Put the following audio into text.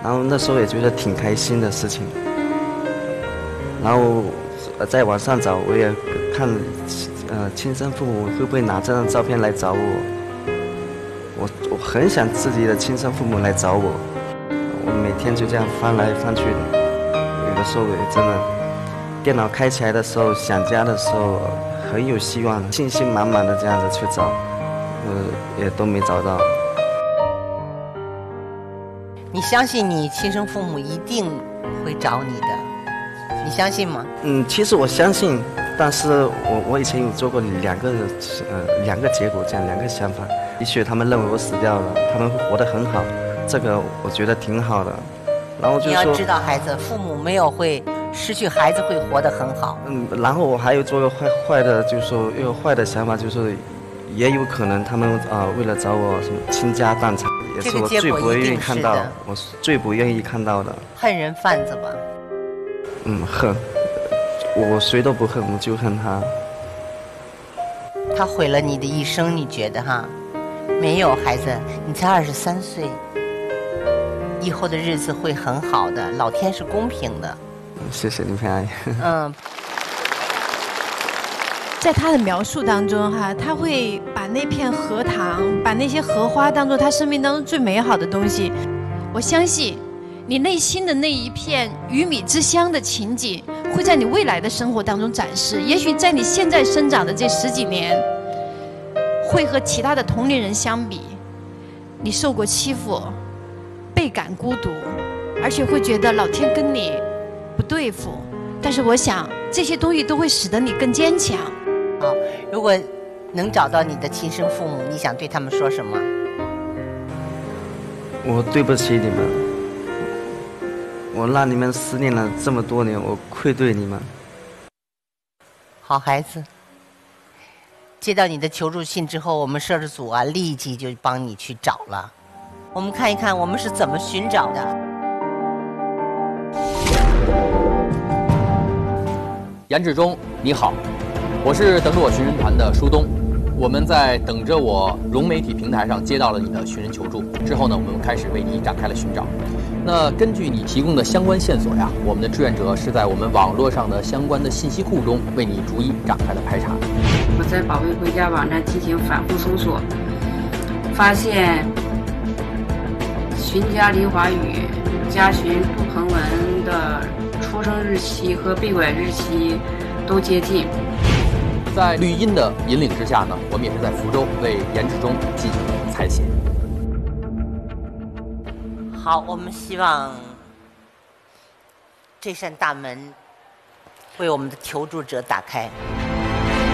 然后那时候也觉得挺开心的事情。然后在网上找，我也看亲生父母会不会拿这张照片来找我很想自己的亲生父母来找我。我每天就这样翻来翻去的，有的时候也真的电脑开起来的时候，想家的时候很有希望，信心满满的这样子去找，也都没找到。 你相信你亲生父母一定会找你的，你相信吗？ 其实我相信，但是我以前有做过两个结果，这样两个想法。也许他们认为我死掉了，他们会活得很好，这个我觉得挺好的。然后就说你要知道，孩子，父母没有会失去，孩子会活得很好。 然后我还有做个坏的，就是说一个坏的想法，就是也有可能他们为了找我什么倾家荡产，也是我最不愿意看到，我最不愿意看到的。 恨人贩子吧？ 恨，我谁都不恨，我就恨他。 他毁了你的一生，你觉得哈？没有，孩子，你才23岁，以后的日子会很好的，老天是公平的。 谢谢林平阿姨。 在他的描述当中哈，他会把那片荷塘，把那些荷花当做他生命当中最美好的东西。我相信你内心的那一片鱼米之乡的情景，会在你未来的生活当中展示。也许在你现在生长的这10几年，会和其他的同龄人相比，你受过欺负，倍感孤独，而且会觉得老天跟你不对付。但是我想这些东西都会使得你更坚强。 好，如果能找到你的亲生父母，你想对他们说什么？ 我对不起你们，我让你们思念了这么多年，我愧对你们。 好孩子，接到你的求助信之后，我们摄制组立即就帮你去找了。我们看一看我们是怎么寻找的。 严志忠，你好，我是等着我寻人团的舒东。我们在等着我融媒体平台上接到了你的寻人求助之后呢，我们开始为你展开了寻找。那根据你提供的相关线索呀，我们的志愿者是在我们网络上的相关的信息库中为你逐一展开了排查。 我在宝贝回家网站进行反复搜索，发现寻家林华宇、家寻杜鹏文的出生日期和被拐日期都接近。 在绿茵的引领之下呢，我们也是在福州为严志忠进行了采写。 好，我们希望这扇大门为我们的求助者打开。